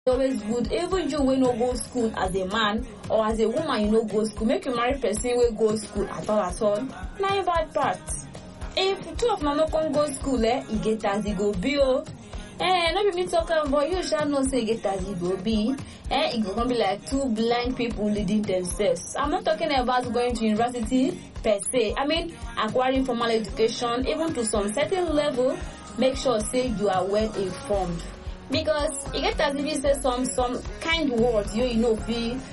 always good. Even you wey no go school as a man or as a woman, you no go school, make you marry person wey go school at all. Na im bad part. If two of una no come go school, e get as e go be o. No be me talk am, but you shall know say e get as e go be. E go come be like two blind people leading themselves. I'm not talking about going to university per se. I mean acquiring formal education, even to some certain level. Make sure say you are well informed, because e get as if you say some kind words you know fit